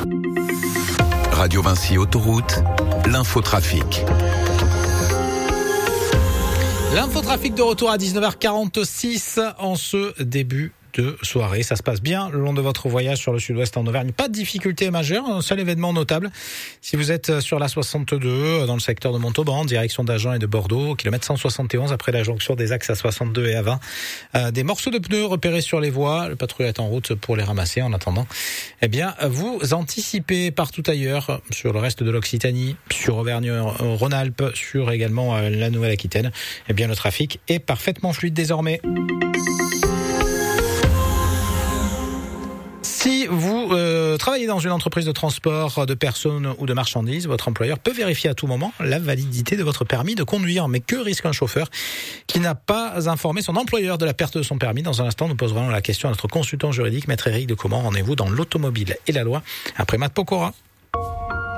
Radio Vinci Autoroute, l'infotrafic. L'infotrafic de retour à 19h46 en ce début de soirée. Ça se passe bien le long de votre voyage sur le sud-ouest en Auvergne. Pas de difficulté majeure, un seul événement notable. Si vous êtes sur la 62 dans le secteur de Montauban, direction d'Agen et de Bordeaux, kilomètre 171 après la jonction des axes à 62 et à 20, des morceaux de pneus repérés sur les voies. Le patrouille est en route pour les ramasser. En attendant, vous anticipez partout ailleurs, sur le reste de l'Occitanie, sur Auvergne-Rhône-Alpes, sur également la Nouvelle-Aquitaine. Le trafic est parfaitement fluide désormais. Si vous travaillez dans une entreprise de transport de personnes ou de marchandises, votre employeur peut vérifier à tout moment la validité de votre permis de conduire. Mais que risque un chauffeur qui n'a pas informé son employeur de la perte de son permis? Dans un instant, nous poserons la question à notre consultant juridique, Maître Éric Decomment. Rendez-vous dans l'automobile et la loi, après Matt Pokora.